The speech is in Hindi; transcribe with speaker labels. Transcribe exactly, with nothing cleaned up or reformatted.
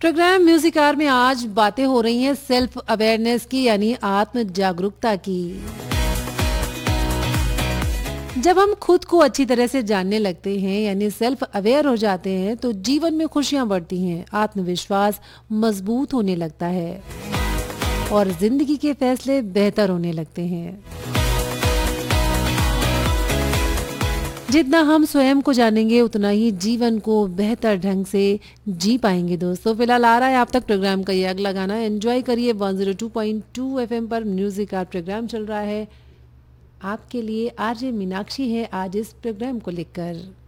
Speaker 1: प्रोग्राम म्यूजिक आर में आज बातें हो रही हैं सेल्फ अवेयरनेस की, यानी आत्म जागरूकता की। जब हम खुद को अच्छी तरह से जानने लगते हैं, यानी सेल्फ अवेयर हो जाते हैं, तो जीवन में खुशियां बढ़ती हैं, आत्मविश्वास मजबूत होने लगता है और जिंदगी के फैसले बेहतर होने लगते हैं। जितना हम स्वयं को जानेंगे उतना ही जीवन को बेहतर ढंग से जी पाएंगे। दोस्तों, फिलहाल आ रहा है आप तक प्रोग्राम का ये अगला गाना, एंजॉय करिए। One zero two point two FM पर म्यूजिक आर्ट प्रोग्राम चल रहा है आपके लिए। आरजे मीनाक्षी है आज इस प्रोग्राम को लेकर।